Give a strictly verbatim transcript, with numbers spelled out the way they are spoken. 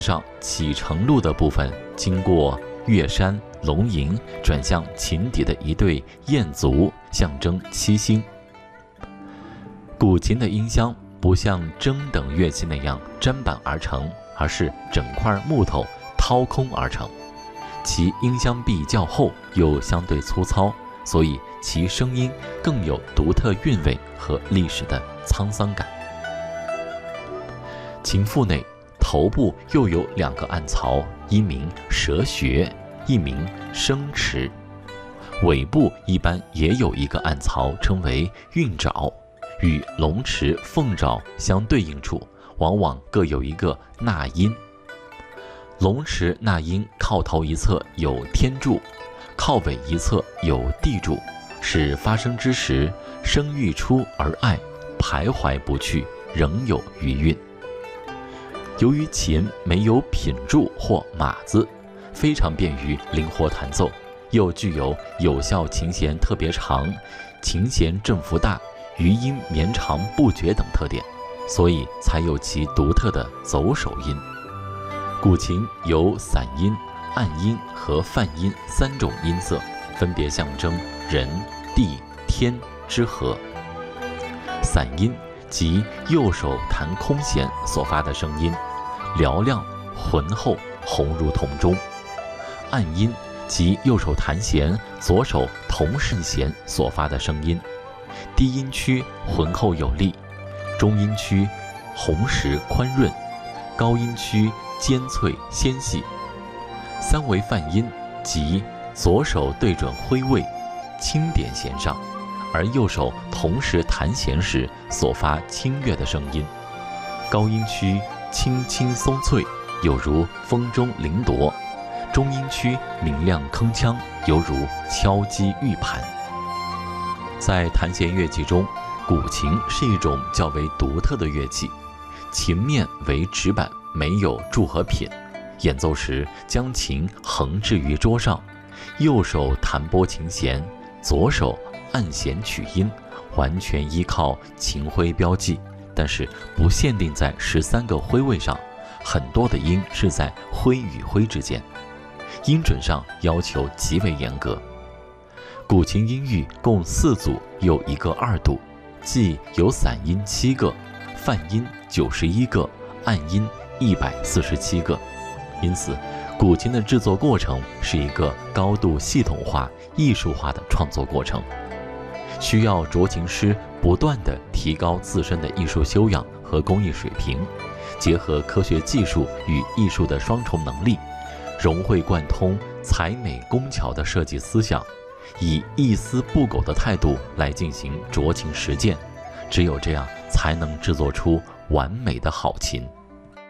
上启程路的部分，经过月山、龙吟，转向琴底的一对雁足，象征七星。古琴的音箱不像筝等乐器那样砧板而成，而是整块木头掏空而成。其音箱壁较厚，又相对粗糙，所以其声音更有独特韵味和历史的沧桑感。琴腹内头部又有两个暗槽，一名蛇穴，一名生池。尾部一般也有一个暗槽，称为韵爪，与龙池、凤爪相对应处，往往各有一个纳音。龙池纳音靠头一侧有天柱，靠尾一侧有地柱，使发声之时声欲出而爱，徘徊不去，仍有余韵。由于琴没有品柱或码子，非常便于灵活弹奏，又具有有效琴弦特别长、琴弦振幅大、余音绵长不绝等特点，所以才有其独特的走手音。古琴有散音、暗音和泛音三种音色，分别象征人、地、天之和。散音即右手弹空弦所发的声音，嘹亮浑厚，红如铜钟。暗音即右手弹弦，左手同顺弦所发的声音，低音区浑厚有力，中音区红实宽润，高音区尖脆纤细。三为泛音即左手对准徽位，轻点弦上，而右手同时弹弦时所发清越的声音。高音区轻轻松脆，有如风中铃铎；中音区明亮铿锵，犹如敲击玉盘。在弹弦乐器中，古琴是一种较为独特的乐器，琴面为直板，没有柱和品。演奏时将琴横置于桌上，右手弹拨琴弦，左手按弦取音，完全依靠琴徽标记，但是不限定在十三个徽位上，很多的音是在徽与徽之间，音准上要求极为严格。古琴音域共四组，有一个二度，即有散音七个，泛音九十一个，暗音一百四十七个。因此，古琴的制作过程是一个高度系统化、艺术化的创作过程，需要斫琴师不断地提高自身的艺术修养和工艺水平，结合科学技术与艺术的双重能力，融会贯通、才美工巧的设计思想，以一丝不苟的态度来进行斫琴实践。只有这样，才能制作出完美的好琴。